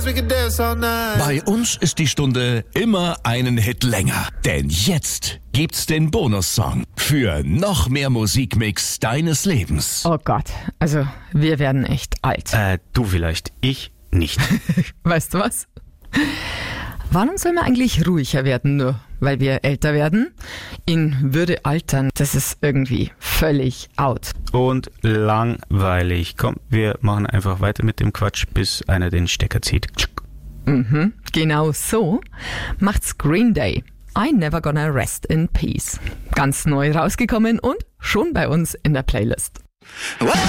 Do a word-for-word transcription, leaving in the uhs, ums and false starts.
Bei uns ist die Stunde immer einen Hit länger. Denn jetzt gibt's den Bonussong für noch mehr Musikmix deines Lebens. Oh Gott, also wir werden echt alt. Äh, du vielleicht, ich nicht. Weißt du was? Warum soll man eigentlich ruhiger werden, nur weil wir älter werden? In Würde altern, das ist irgendwie völlig out. Und langweilig. Komm, wir machen einfach weiter mit dem Quatsch, bis einer den Stecker zieht. Mhm, genau so macht's Green Day. I Never Gonna Rest in Peace. Ganz neu rausgekommen und schon bei uns in der Playlist.